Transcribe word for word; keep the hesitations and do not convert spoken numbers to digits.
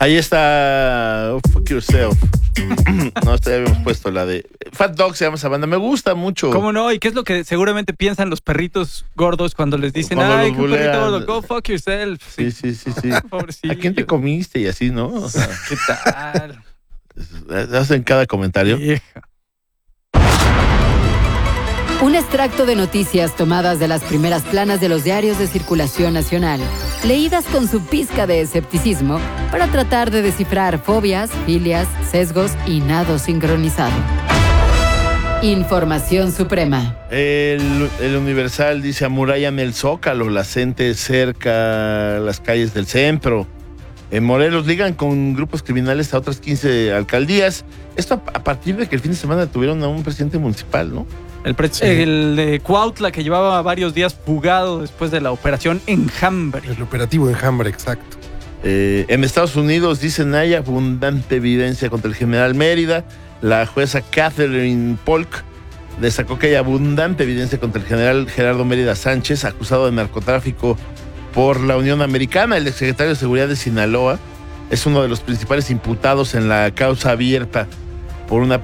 Ahí está oh, Fuck Yourself. No, esta ya habíamos puesto la de Fat Dog, se llama esa banda. Me gusta mucho. ¿Cómo no? ¿Y qué es lo que seguramente piensan los perritos gordos cuando les dicen, Cuando ay, los qué perrito bulean. gordo, go fuck yourself? Sí, sí, sí, sí. Pobrecillo. ¿A quién te comiste? Y así, ¿no? O sea, ¿Qué tal? hacen cada comentario. Vieja. Un extracto de noticias tomadas de las primeras planas de los diarios de circulación nacional, leídas con su pizca de escepticismo para tratar de descifrar fobias, filias, sesgos y nado sincronizado. Información suprema. El, el Universal dice: amurallan el Zócalo, la gente cerca las calles del centro. En Morelos ligan con grupos criminales a otras quince alcaldías. Esto a, a partir de que el fin de semana tuvieron a un presidente municipal, ¿no? El, pre- sí. el de Cuautla, que llevaba varios días fugado después de la operación Enjambre. El operativo Enjambre, exacto. Eh, en Estados Unidos dicen hay abundante evidencia contra el general Mérida. La jueza Catherine Polk destacó que hay abundante evidencia contra el general Gerardo Mérida Sánchez, acusado de narcotráfico por la Unión Americana. El exsecretario de Seguridad de Sinaloa es uno de los principales imputados en la causa abierta por una